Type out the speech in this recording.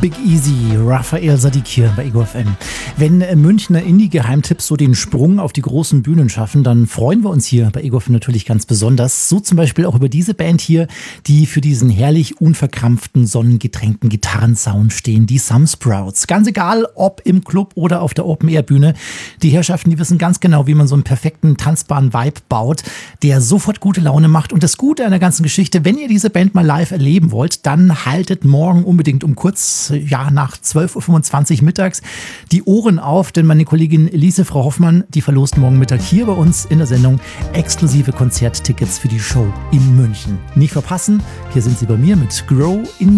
Big Easy, Raphael Saadiq hier bei Ego FM. Wenn Münchner Indie-Geheimtipps so den Sprung auf die großen Bühnen schaffen, dann freuen wir uns hier bei Ego FM natürlich ganz besonders. So zum Beispiel auch über diese Band hier, die für diesen herrlich unverkrampften, sonnengetränkten Gitarrensound stehen, die Some Sprouts. Ganz egal, ob im Club oder auf der Open-Air-Bühne. Die Herrschaften, die wissen ganz genau, wie man so einen perfekten, tanzbaren Vibe baut, der sofort gute Laune macht. Und das Gute an der ganzen Geschichte, wenn ihr diese Band mal live erleben wollt, dann haltet morgen unbedingt um kurz nach 12.25 Uhr mittags die Ohren auf, denn meine Kollegin Elise, Frau Hoffmann, die verlost morgen Mittag hier bei uns in der Sendung exklusive Konzerttickets für die Show in München. Nicht verpassen, hier sind sie bei mir mit Grow in